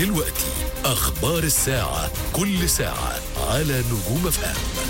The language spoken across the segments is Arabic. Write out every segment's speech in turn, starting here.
دلوقتي أخبار الساعة، كل ساعة على نجوم FM.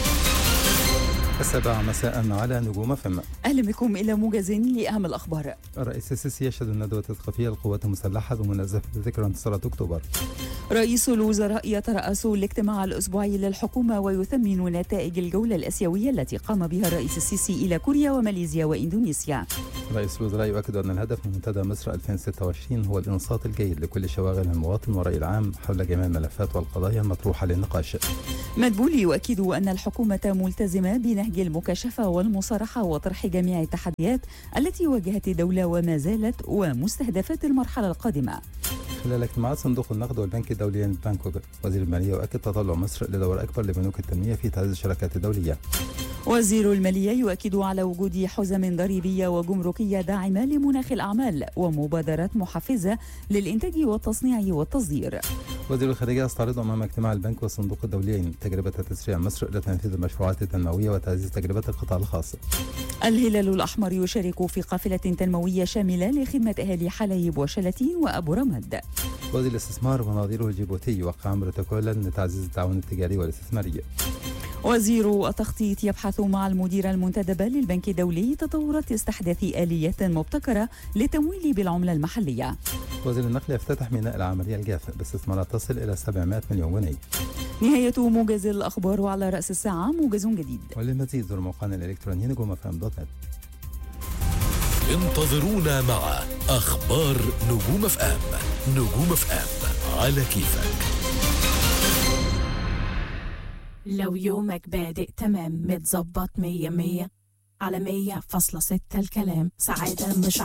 7 مساء على نجوم FM. أهلا بكم إلى موجز لأهم الأخبار. الرئيس السيسي يشهد الندوة الثقافية للقوات المسلحة بمناسبة ذكرى انتصارات أكتوبر. رئيس الوزراء يترأس الاجتماع الأسبوعي للحكومة ويثمن نتائج الجولة الآسيوية التي قام بها الرئيس السيسي إلى كوريا وماليزيا وإندونيسيا. رئيس الوزراء يؤكد أن الهدف من منتدى مصر 2026 هو الإنصات الجيد لكل شواغل المواطن والرأي العام حول جميع الملفات والقضايا المطروحة للنقاش. مدبولي يؤكد أن الحكومة ملتزمة بنهج المكاشفة والمصارحة وطرح جميع التحديات التي واجهت الدولة وما زالت ومستهدفات المرحلة القادمة. خلال اجتماعات صندوق النقد والبنك الدولي بانكوك، وزير المالية يؤكد تطلع مصر لدور أكبر لبنوك التنمية في تعزيز الشراكات الدولية. وزير المالية يؤكد على وجود حزم ضريبية وجمركية داعمة لمناخ الأعمال ومبادرات محفزة للإنتاج والتصنيع والتصدير. وزير الخارجية يستعرض أمام اجتماع البنك والصندوق الدوليين تجربة تسريع مصر لتنفيذ المشروعات التنموية وتعزيز تجربة القطاع الخاص. الهلال الأحمر يشارك في قافلة تنموية شاملة لخدمة أهالي حلايب وشلاتين وأبو رمد. وزير الاستثمار ونظيره الجيبوتي يوقع بروتوكولا لتعزيز التعاون التجاري والاستثماري. وزير التخطيط يبحث مع المديرة المنتدبة للبنك الدولي تطورات استحداث آليات مبتكرة للتمويل بالعملة المحلية. وزير النقل يفتتح ميناء العملية الجاف باستثمارات تصل إلى 700 مليون جنيه. نهاية موجز الأخبار، وعلى رأس الساعة موجز جديد. وللمزيد زوروا موقعنا الإلكتروني نجوم FM.net. انتظرونا مع أخبار نجوم FM. نجوم FM على كيفك. لو يومك بادئ تمام متظبط 100 على 100.6 الكلام سعادة مش